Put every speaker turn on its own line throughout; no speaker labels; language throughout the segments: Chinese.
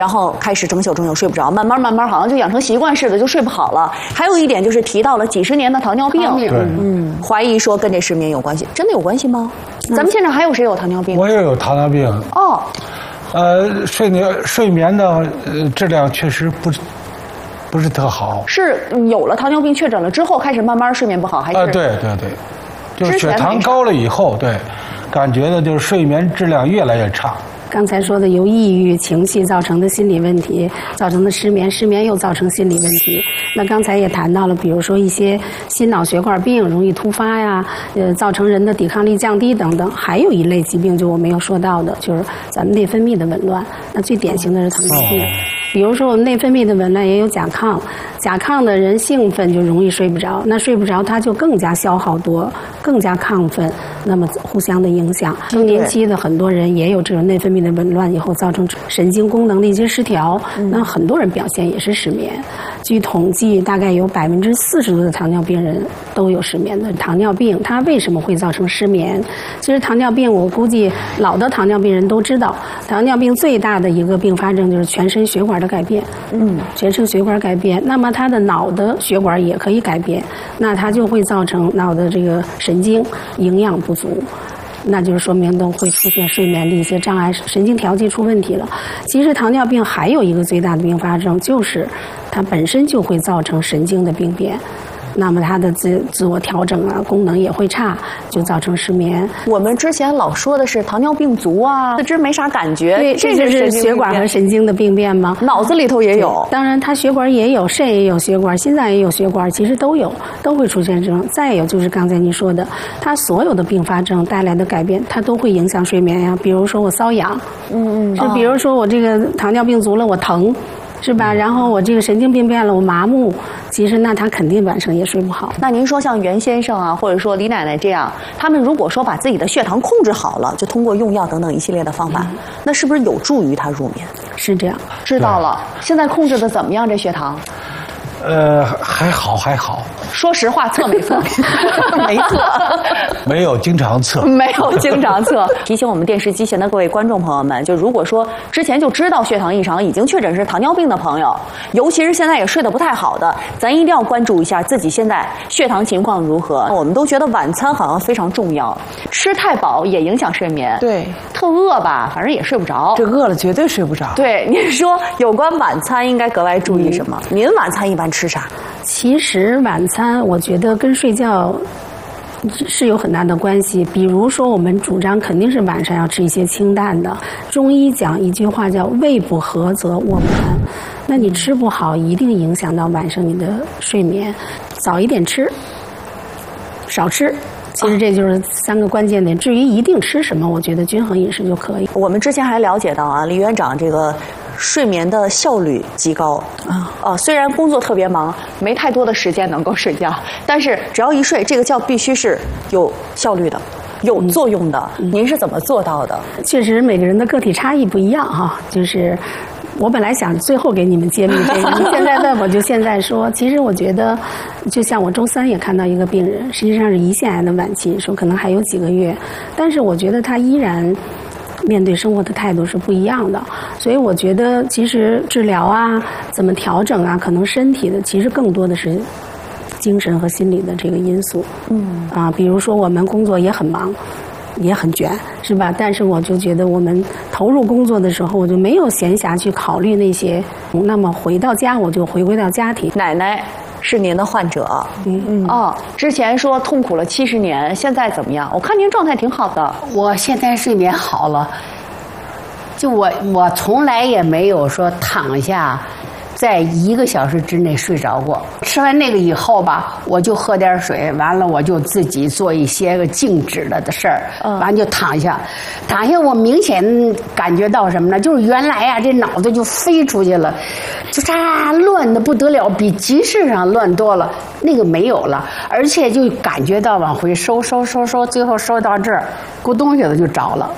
然后开始整宿睡不着，慢慢好像就养成习惯似的就睡不好了。还有一点就是提到了几十年的糖尿病，怀疑说跟这失眠有关系，真的有关系吗？咱们现场还有谁有糖尿病？
我也有糖尿病。
哦，
睡眠的质量确实不是特好。
是有了糖尿病确诊了之后开始慢慢睡眠不好，还是？
对，就是血糖高了以后，对，感觉的就是睡眠质量越来越差。
刚才说的由抑郁情绪造成的心理问题造成的失眠，失眠又造成心理问题。那刚才也谈到了，比如说一些心脑血管病容易突发呀，造成人的抵抗力降低等等。还有一类疾病就我没有说到的，就是咱们内分泌的紊乱。那最典型的是糖尿病。比如说我们内分泌的紊乱也有甲亢，甲亢的人兴奋就容易睡不着，那睡不着他就更加消耗多，更加亢奋，那么互相的影响。更年期的很多人也有这种内分泌的紊乱以后造成神经功能的一些失调，那很多人表现也是失眠。据统计，大概有40%多的糖尿病人都有失眠的。糖尿病它为什么会造成失眠？其实糖尿病我估计老的糖尿病人都知道，糖尿病最大的一个并发症就是全身血管的改变。全身血管改变，那么他的脑的血管也可以改变，那它就会造成脑的这个神经营养不足。那就是说明都会出现睡眠的一些障碍，神经调节出问题了。其实糖尿并还有一个最大的并发症，就是它本身就会造成神经的病变，那么它的自我调整啊功能也会差，就造成失眠。
我们之前老说的是糖尿病足啊，四肢没啥感觉，
对，这就是血管和神经的病变吗？
脑子里头也有，
当然它血管也有，肾也有血管，心脏也有血管，其实都有，都会出现这种。再有就是刚才您说的，它所有的并发症带来的改变，它都会影响睡眠呀。比如说我瘙痒，是比如说我这个糖尿病足了，我疼。是吧？然后我这个神经病变了，我麻木，其实那他肯定晚上也睡不好。
那您说像袁先生啊，或者说李奶奶这样，他们如果说把自己的血糖控制好了，就通过用药等等一系列的方法，那是不是有助于他入眠？
是这样。
知道了。现在控制的怎么样？这血糖？
还好。
说实话，测没测？没测。
没有经常测。
没有经常测。提醒我们电视机前的各位观众朋友们，就如果说之前就知道血糖异常，已经确诊是糖尿病的朋友，尤其是现在也睡得不太好的，咱一定要关注一下自己现在血糖情况如何。我们都觉得晚餐好像非常重要，吃太饱也影响睡眠。
对，
特饿吧，反正也睡不着。
这饿了绝对睡不着。
对，您说有关晚餐应该格外注意什么？您晚餐一般吃啥？
其实晚餐我觉得跟睡觉是有很大的关系。比如说我们主张肯定是晚上要吃一些清淡的。中医讲一句话叫胃不和则卧不安，那你吃不好一定影响到晚上你的睡眠。早一点吃，少吃，其实这就是3个关键点。至于一定吃什么，我觉得均衡饮食就可以。
我们之前还了解到啊，李院长这个睡眠的效率极高虽然工作特别忙，没太多的时间能够睡觉，但是只要一睡，这个觉必须是有效率的。有作用的，您是怎么做到的？
确实每个人的个体差异不一样哈，就是我本来想最后给你们揭秘这个，现在问我就现在说。其实我觉得，就像我周3也看到一个病人，实际上是胰腺癌的晚期，说可能还有几个月，但是我觉得他依然面对生活的态度是不一样的。所以我觉得其实治疗啊，怎么调整啊，可能身体的其实更多的是精神和心理的这个因素。比如说我们工作也很忙，也很卷，是吧？但是我就觉得我们投入工作的时候，我就没有闲暇去考虑那些。那么回到家，我就回归到家庭。
奶奶是您的患者，之前说痛苦了70年，现在怎么样？我看您状态挺好的。
我现在睡眠好了，就我从来也没有说躺下在1个小时之内睡着过。吃完那个以后吧，我就喝点水，完了我就自己做一些个静止了的事儿，完就躺下。躺下我明显感觉到什么呢？就是原来啊这脑子就飞出去了，就乱的不得了，比集市上乱多了。那个没有了，而且就感觉到往回收，最后收到这儿，咕咚一下子就着了。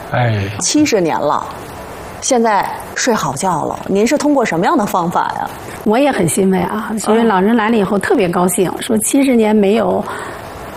70年了。现在睡好觉了，您是通过什么样的方法呀？
我也很欣慰啊，因为老人来了以后特别高兴，说70年没有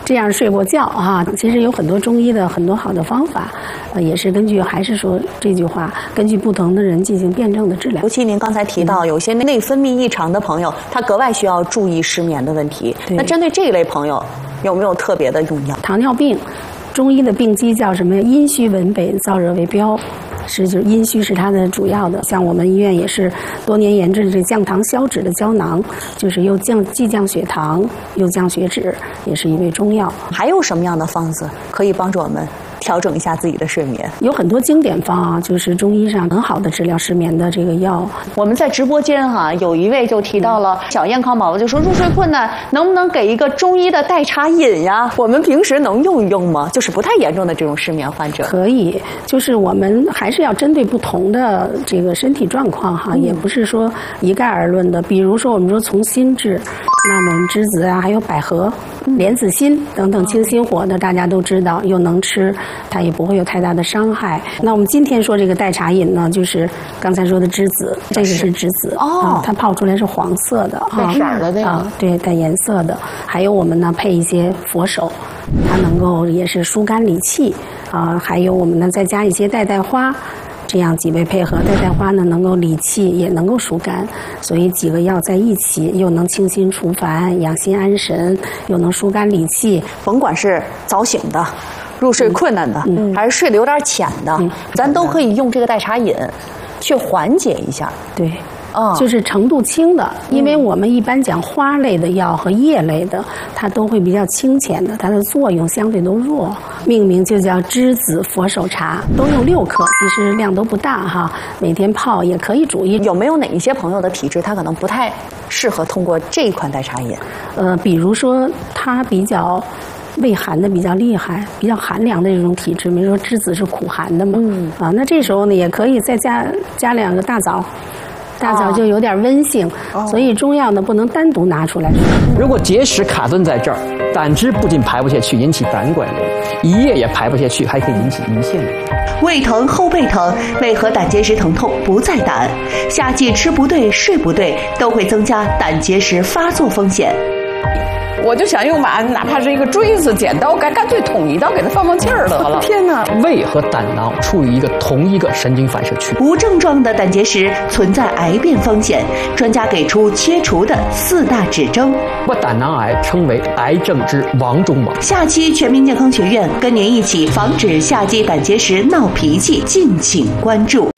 这样睡过觉啊。其实有很多中医的很多好的方法，也是根据还是说这句话，根据不同的人进行辩证的治疗。
尤其您刚才提到，有些内分泌异常的朋友，他格外需要注意失眠的问题。那针对这一类朋友，有没有特别的用药？
糖尿病，中医的病机叫什么呀？阴虚文北，燥热为标。就是阴虚是它的主要的，像我们医院也是多年研制这降糖消脂的胶囊，就是既降血糖又降血脂，也是一味中药。
还有什么样的方子可以帮助我们调整一下自己的睡眠？
有很多经典方啊，就是中医上很好的治疗失眠的这个药。
我们在直播间有一位就提到了小燕康宝宝，就说入睡困难，能不能给一个中医的代茶饮呀？我们平时能用一用吗？就是不太严重的这种失眠患者。
可以，就是我们还是要针对不同的这个身体状况哈，也不是说一概而论的。比如说我们说从心治，那么栀子啊，还有百合、莲子心等等清心火的，大家都知道，又能吃，它也不会有太大的伤害。那我们今天说这个代茶饮呢，就是刚才说的栀子，这个是栀子它泡出来是黄色的
带色儿的那个
对，带颜色的。还有我们呢配一些佛手，它能够也是疏肝理气还有我们呢再加一些代花。这样几味配合，代花呢能够理气，也能够疏肝，所以几个药在一起，又能清心除烦、养心安神，又能疏肝理气。
甭管是早醒的、入睡困难的，还是睡得有点浅的，咱都可以用这个代茶饮去缓解一下。
对。就是程度轻的，因为我们一般讲花类的药和叶类的，它都会比较清浅的，它的作用相对都弱。命名就叫栀子佛手茶，都用6克，其实量都不大哈，每天泡也可以煮一。
有没有哪一些朋友的体质，他可能不太适合通过这一款代茶饮？
比如说他比较胃寒的比较厉害，比较寒凉的这种体质，比如说栀子是苦寒的嘛，那这时候呢也可以再加2个大枣。大枣就有点温性，所以中药呢不能单独拿出来说。
如果结石卡顿在这儿，胆汁不仅排不下去，引起胆管炎；一夜也排不下去，还可以引起胰腺炎。
胃疼、后背疼，为何胆结石疼痛不在胆？夏季吃不对、睡不对，都会增加胆结石发作风险。
我就想用把哪怕是一个锥子、剪刀，干脆捅一刀给它放气儿得了。
天哪！
胃和胆囊处于同一个神经反射区。
无症状的胆结石存在癌变风险，专家给出切除的4大指征。
把胆囊癌称为癌症之王中王。
下期全民健康学院跟您一起防止夏季胆结石闹脾气，敬请关注。